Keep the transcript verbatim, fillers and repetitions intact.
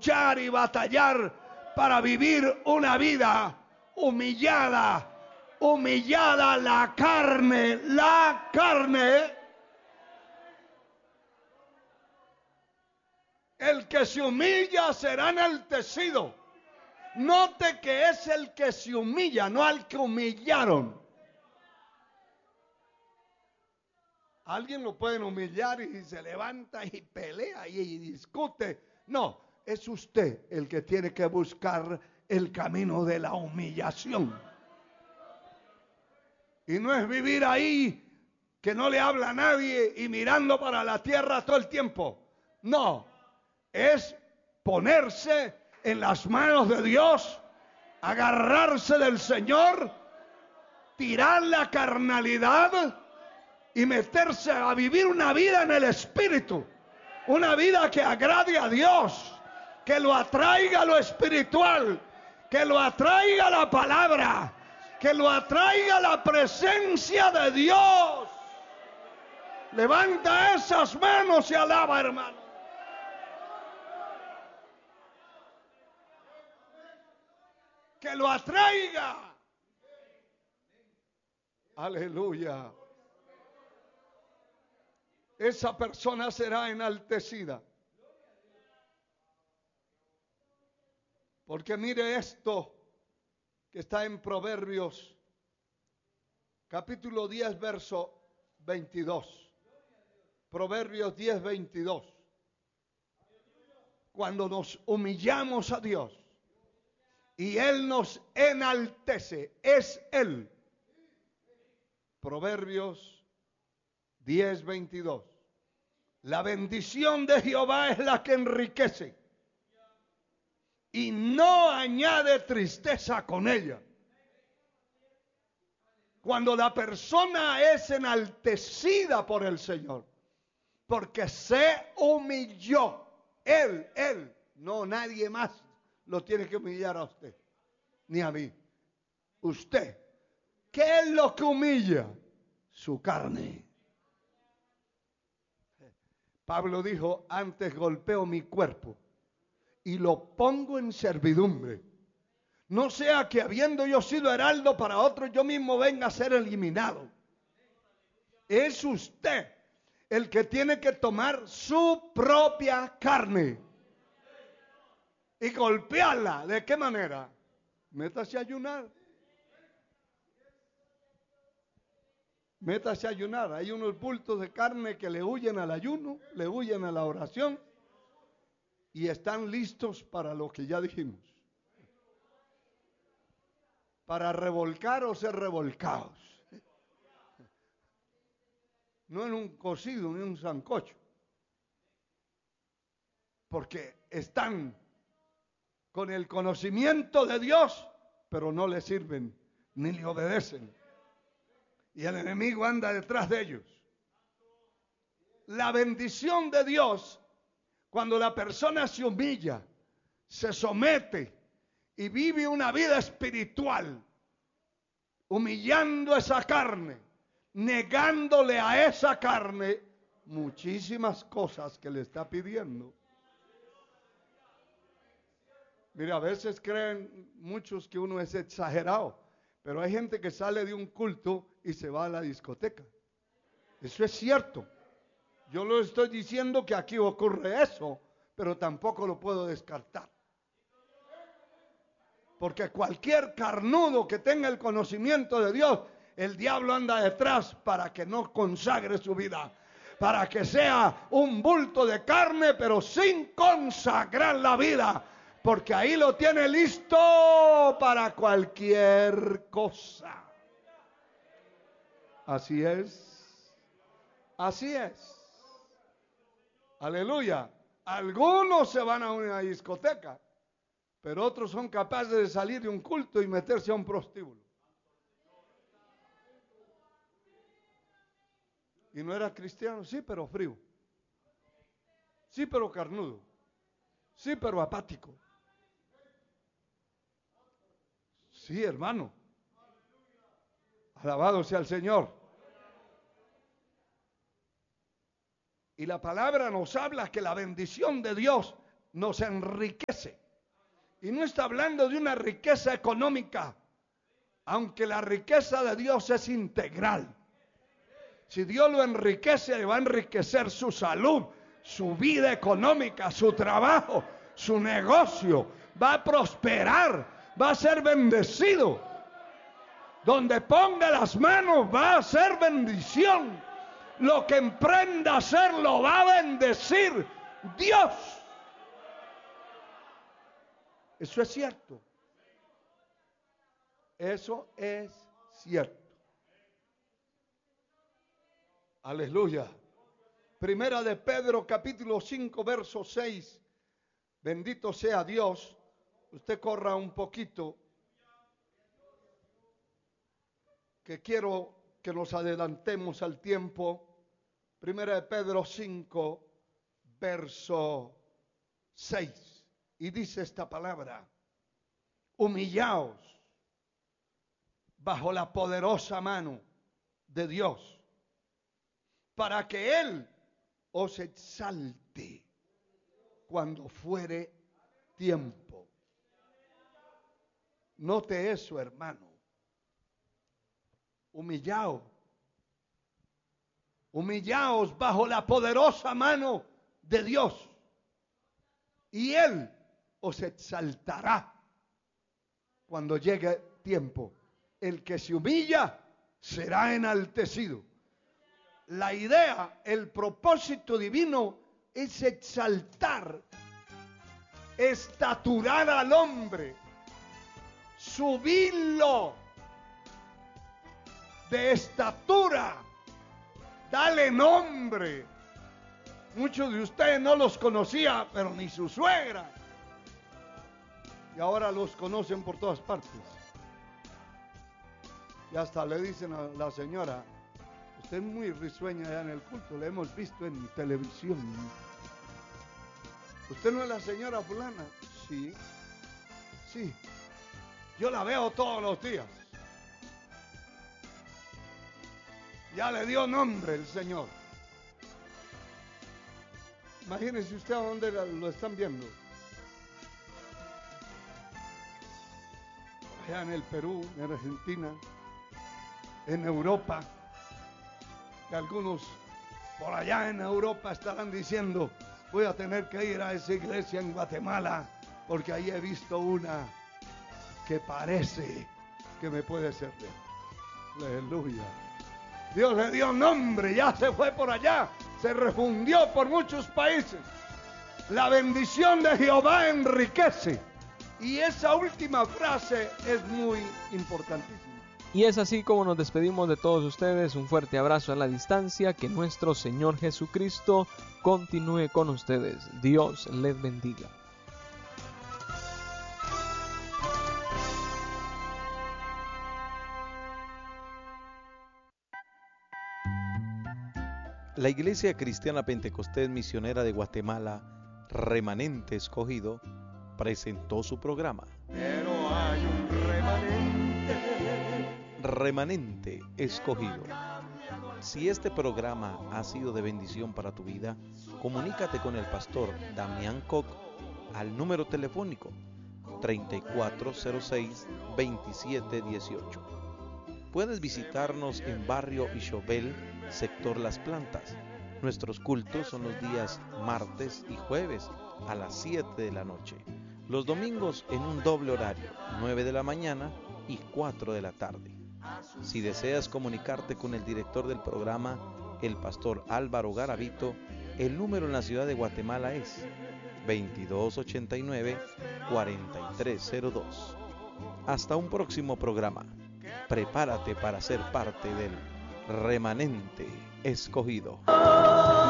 luchar y batallar para vivir una vida humillada, humillada la carne, la carne. El que se humilla será enaltecido. Note que es el que se humilla, no al que humillaron. Alguien lo pueden humillar y se levanta y pelea y discute. No, es usted el que tiene que buscar el camino de la humillación. Y no es vivir ahí que no le habla a nadie y mirando para la tierra todo el tiempo. No, es ponerse en las manos de Dios, agarrarse del Señor, tirar la carnalidad y meterse a vivir una vida en el Espíritu. Una vida que agrade a Dios, que lo atraiga a lo espiritual, que lo atraiga a la palabra, que lo atraiga a la presencia de Dios. Levanta esas manos y alaba, hermano. Que lo atraiga. Aleluya. Esa persona será enaltecida. Porque mire esto que está en Proverbios, capítulo diez, verso veintidós. Proverbios diez, veintidós. Cuando nos humillamos a Dios y Él nos enaltece, es Él. Proverbios diez, veintidós. La bendición de Jehová es la que enriquece y no añade tristeza con ella. Cuando la persona es enaltecida por el Señor, porque se humilló, Él, Él, no nadie más lo tiene que humillar a usted, ni a mí. Usted, ¿qué es lo que humilla? Su carne. Pablo dijo, antes golpeo mi cuerpo y lo pongo en servidumbre. No sea que habiendo yo sido heraldo para otros, yo mismo venga a ser eliminado. Es usted el que tiene que tomar su propia carne y golpearla. ¿De qué manera? Métase a ayunar. Métase a ayunar. Hay unos bultos de carne que le huyen al ayuno, le huyen a la oración y están listos para lo que ya dijimos. Para revolcar o ser revolcados. No en un cocido ni un sancocho. Porque están con el conocimiento de Dios, pero no le sirven ni le obedecen. Y el enemigo anda detrás de ellos. La bendición de Dios, cuando la persona se humilla, se somete y vive una vida espiritual, humillando esa carne, negándole a esa carne muchísimas cosas que le está pidiendo. Mira, a veces creen muchos que uno es exagerado, pero hay gente que sale de un culto y se va a la discoteca. Eso es cierto. Yo lo estoy diciendo que aquí ocurre eso, pero tampoco lo puedo descartar. Porque cualquier carnudo que tenga el conocimiento de Dios, el diablo anda detrás para que no consagre su vida. Para que sea un bulto de carne, pero sin consagrar la vida. Porque ahí lo tiene listo para cualquier cosa. Así es. Así es. Aleluya. Algunos se van a una discoteca, pero otros son capaces de salir de un culto y meterse a un prostíbulo. Y no era cristiano, sí, pero frío. Sí, pero carnudo. Sí, pero apático. Sí, hermano. Alabado sea el Señor. Y la palabra nos habla que la bendición de Dios nos enriquece. Y no está hablando de una riqueza económica, aunque la riqueza de Dios es integral. Si Dios lo enriquece, le va a enriquecer su salud, su vida económica, su trabajo, su negocio. Va a prosperar, va a ser bendecido. Donde ponga las manos va a ser bendición. Lo que emprenda a hacer lo va a bendecir Dios. Eso es cierto. Eso es cierto. Aleluya. Primera de Pedro capítulo cinco verso seis. Bendito sea Dios. Usted corra un poquito, que quiero que nos adelantemos al tiempo. Primera de Pedro cinco verso seis. Y dice esta palabra: humillaos bajo la poderosa mano de Dios, para que Él os exalte cuando fuere tiempo. Note eso, hermano. Humillaos. Humillaos bajo la poderosa mano de Dios, y Él os exaltará cuando llegue tiempo. El que se humilla será enaltecido. La idea, el propósito divino es exaltar, estaturar al hombre, subirlo de estatura, dale nombre. Muchos de ustedes no los conocía, pero ni su suegra. Y ahora los conocen por todas partes. Y hasta le dicen a la señora: usted es muy risueña allá en el culto, la hemos visto en televisión. ¿Usted no es la señora fulana? Sí, sí. Yo la veo todos los días. Ya le dio nombre el Señor. Imagínese usted a dónde lo están viendo. Allá en el Perú, en Argentina, en Europa. Y algunos por allá en Europa estarán diciendo: voy a tener que ir a esa iglesia en Guatemala, porque ahí he visto una que parece que me puede servir. Aleluya. Dios le dio nombre, ya se fue por allá, se refundió por muchos países. La bendición de Jehová enriquece. Y esa última frase es muy importantísima. Y es así como nos despedimos de todos ustedes. Un fuerte abrazo a la distancia. Que nuestro Señor Jesucristo continúe con ustedes. Dios les bendiga. La Iglesia Cristiana Pentecostés Misionera de Guatemala, Remanente Escogido, presentó su programa Pero hay un remanente. Remanente Escogido. Si este programa ha sido de bendición para tu vida, comunícate con el pastor Damián Koch al número telefónico treinta y cuatro cero seis, veintisiete dieciocho. Puedes visitarnos en Barrio Ixobel, sector Las Plantas. Nuestros cultos son los días martes y jueves a las siete de la noche. Los domingos en un doble horario, nueve de la mañana y cuatro de la tarde. Si deseas comunicarte con el director del programa, el pastor Álvaro Garavito, el número en la ciudad de Guatemala es veintidós ochenta y nueve, cuarenta y tres cero dos. Hasta un próximo programa. Prepárate para ser parte del Remanente Escogido.